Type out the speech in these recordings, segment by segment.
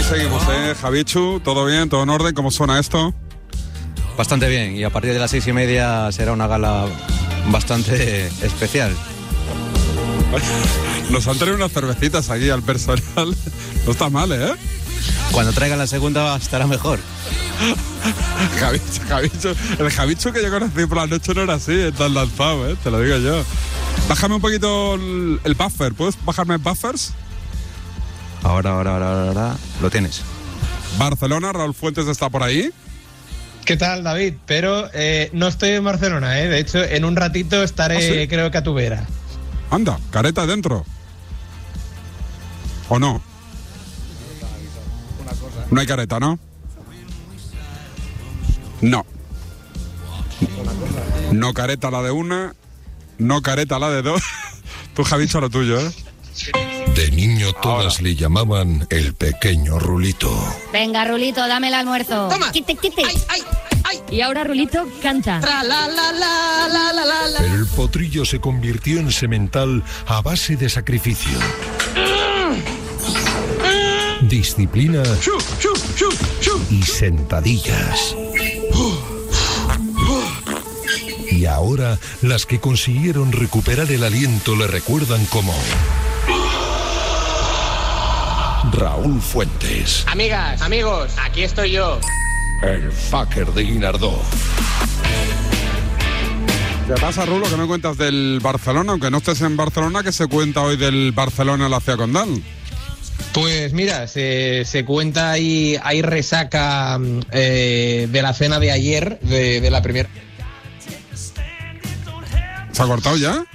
seguimos, Javichu, ¿todo bien? ¿Todo en orden? ¿Cómo suena esto? Bastante bien, y a partir de las 6:30 será una gala bastante especial. Nos han traído unas cervecitas aquí al personal. No está mal, ¿eh? Cuando traigan la segunda estará mejor. Javichu, el Javichu que yo conocí por la noche no era así, tan lanzado, te lo digo yo. Bájame un poquito el buffer, ¿puedes bajarme buffers? Ahora, lo tienes. Barcelona, Raúl Fuentes está por ahí. ¿Qué tal, David? Pero no estoy en Barcelona, de hecho, en un ratito estaré, creo que a tu vera. Anda, careta dentro. ¿O no? No hay careta, ¿no? No. No careta la de una, no careta la de dos. Tú, Javicho, lo tuyo, ¿eh? De niño todas le llamaban el pequeño Rulito. Venga, Rulito, dame el almuerzo. Toma. Quite. Ay. Y ahora, Rulito, canta. Tra, la. Pero el potrillo se convirtió en semental a base de sacrificio, disciplina y sentadillas. Y ahora las que consiguieron recuperar el aliento le recuerdan como Raúl Fuentes. Amigas, amigos, aquí estoy yo. El fucker de Guinardó. ¿Qué pasa, Rulo? ¿Qué me cuentas del Barcelona? Aunque no estés en Barcelona, ¿qué se cuenta hoy del Barcelona en la Ciudad Condal? Pues mira, se cuenta ahí, hay resaca de la cena de ayer, de la primera. ¿Se ha cortado ya?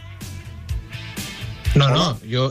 No, yo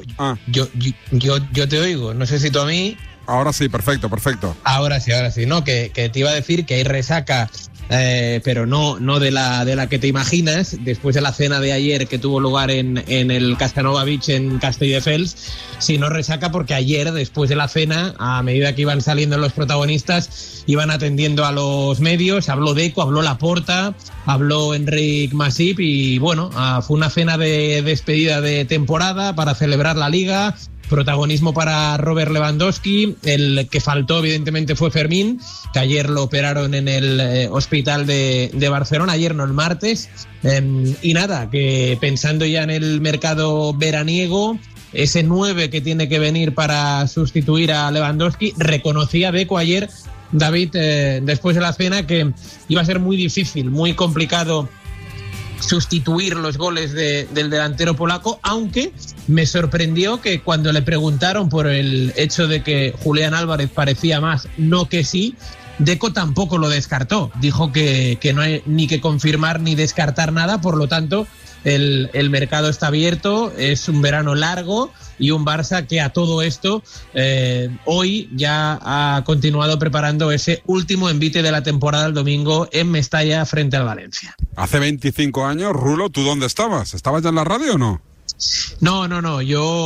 te oigo, no sé si tú a mí. Ahora sí, perfecto. Ahora sí, no, que te iba a decir que hay resaca, pero no de la que te imaginas, después de la cena de ayer que tuvo lugar en el Casanova Beach en Castelldefels, sino resaca porque ayer, después de la cena, a medida que iban saliendo los protagonistas, iban atendiendo a los medios, habló Deco, habló Laporta, habló Enric Masip y bueno, fue una cena de despedida de temporada para celebrar la Liga. Protagonismo para Robert Lewandowski, el que faltó evidentemente fue Fermín, que ayer lo operaron en el hospital de Barcelona, ayer no, el martes, y nada, que pensando ya en el mercado veraniego, ese 9 que tiene que venir para sustituir a Lewandowski, reconocía Deco ayer, David, después de la cena, que iba a ser muy difícil, muy complicado sustituir los goles del delantero polaco, aunque me sorprendió que cuando le preguntaron por el hecho de que Julián Álvarez parecía más no que sí, Deco tampoco lo descartó, dijo que no hay ni que confirmar ni descartar nada, por lo tanto el mercado está abierto, es un verano largo y un Barça que a todo esto hoy ya ha continuado preparando ese último envite de la temporada el domingo en Mestalla frente al Valencia. Hace 25 años, Rulo, ¿tú dónde estabas? ¿Estabas ya en la radio o no? No,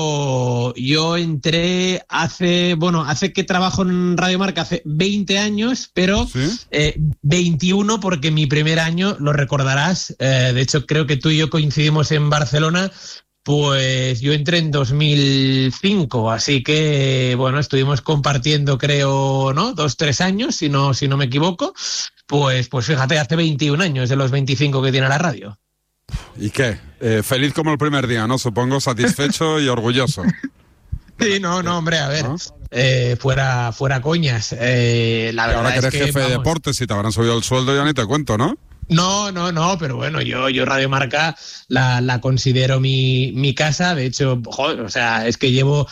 yo entré hace que trabajo en Radio Marca hace 20 años, pero ¿sí? 21 porque mi primer año, lo recordarás, de hecho creo que tú y yo coincidimos en Barcelona, pues yo entré en 2005, así que bueno, estuvimos compartiendo creo, ¿no? 2-3 años, si no me equivoco, pues fíjate, hace 21 años de los 25 que tiene la radio. ¿Y qué? Feliz como el primer día, ¿no? Supongo, satisfecho y orgulloso. Sí, no, hombre, a ver, ¿no? Fuera coñas. La verdad ahora que eres jefe de deportes y te habrán subido el sueldo, ya ni te cuento, ¿no? No, pero bueno, yo Radio Marca la considero mi casa, de hecho, joder, o sea, es que llevo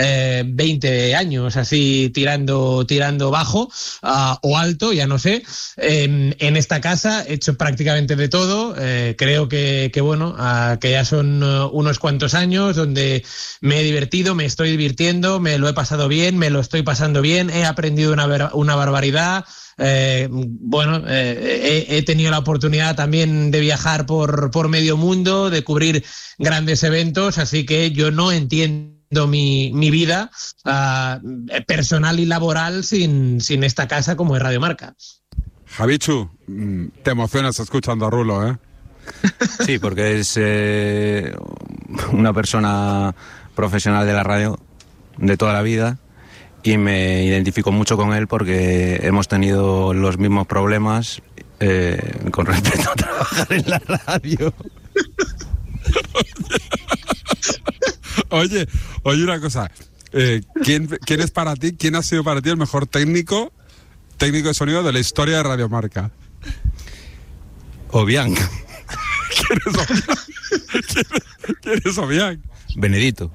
20 años así tirando bajo o alto, ya no sé, en esta casa he hecho prácticamente de todo, creo que bueno, que ya son unos cuantos años donde me he divertido, me estoy divirtiendo, me lo he pasado bien, me lo estoy pasando bien, he aprendido una barbaridad. He tenido la oportunidad también de viajar por medio mundo, de cubrir grandes eventos, así que yo no entiendo mi vida personal y laboral sin esta casa como es Radio Marca. Javichu, te emocionas escuchando a Rulo, ¿eh? Sí, porque es una persona profesional de la radio de toda la vida y me identifico mucho con él porque hemos tenido los mismos problemas con respecto a trabajar en la radio. Oye, una cosa. ¿Quién es para ti, quién ha sido para ti el mejor técnico de sonido de la historia de Radio Marca? Obiang. ¿Quién es Obiang? Benedito.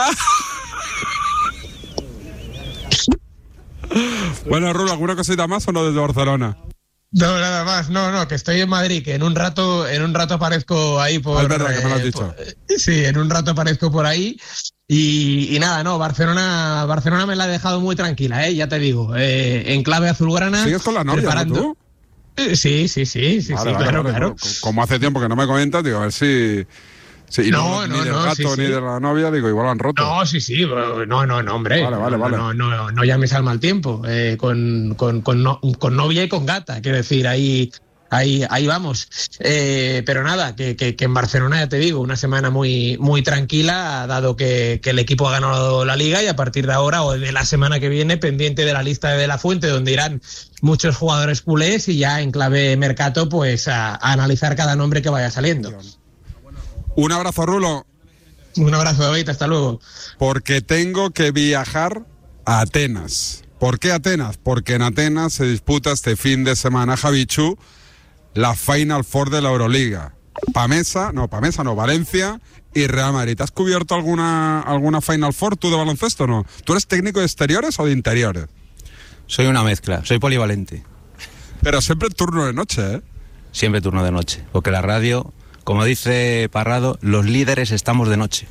Bueno, Rulo, ¿alguna cosita más o no desde Barcelona? No, nada más, no, que estoy en Madrid, que en un rato aparezco ahí por... Es verdad que me lo has dicho. Sí, en un rato aparezco por ahí y nada, no, Barcelona me la ha dejado muy tranquila, ya te digo, en clave azulgrana... ¿Sigues con la novia, preparando... ¿no, tú? Sí, vale, claro. Como hace tiempo que no me comentas, digo, a ver si... Sí, y no, ni del gato ni de la novia, digo, igual han roto. No, no, hombre. Vale. No llames al mal tiempo. Con novia y con gata, quiero decir, ahí vamos. Pero nada, que en Barcelona, ya te digo, una semana muy, muy tranquila, dado que el equipo ha ganado la Liga, y a partir de ahora o de la semana que viene, pendiente de la lista de La Fuente, donde irán muchos jugadores culés, y ya en clave mercato, pues a analizar cada nombre que vaya saliendo. Un abrazo, Rulo. Un abrazo, David, hasta luego. Porque tengo que viajar a Atenas. ¿Por qué Atenas? Porque en Atenas se disputa este fin de semana, Javichu, la Final Four de la Euroliga. Pamesa no, Valencia y Real Madrid. ¿Has cubierto alguna Final Four tú de baloncesto o no? ¿Tú eres técnico de exteriores o de interiores? Soy una mezcla, soy polivalente. Pero siempre turno de noche, ¿eh? Siempre turno de noche, porque la radio... Como dice Parrado, los líderes estamos de noche.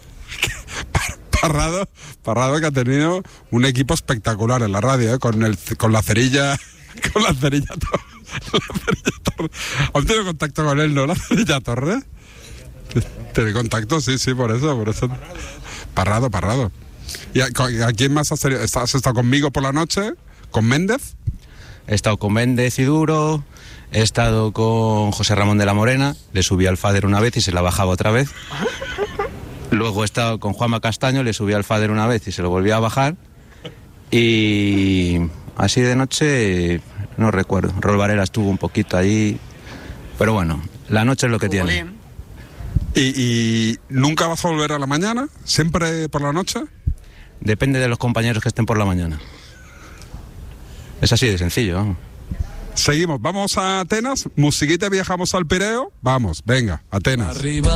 Parrado que ha tenido un equipo espectacular en la radio, con la cerilla. Con la cerilla Torres. ¿Has tenido contacto con él, no? La cerilla Torres. ¿Tiene contacto? Sí, por eso. Parrado. ¿Y a quién más has estado conmigo por la noche? ¿Con Méndez? He estado con Méndez y Duro. He estado con José Ramón de la Morena, le subí al fader una vez y se la bajaba otra vez. Luego he estado con Juanma Castaño, le subí al fader una vez y se lo volví a bajar. Y así de noche, no recuerdo. Rol Varela estuvo un poquito ahí, pero bueno, la noche es lo que tiene. ¿Y nunca vas a volver a la mañana? ¿Siempre por la noche? Depende de los compañeros que estén por la mañana. Es así de sencillo, vamos. Seguimos, vamos a Atenas, musiquita, viajamos al Pireo. Vamos, venga, Atenas. Arriba.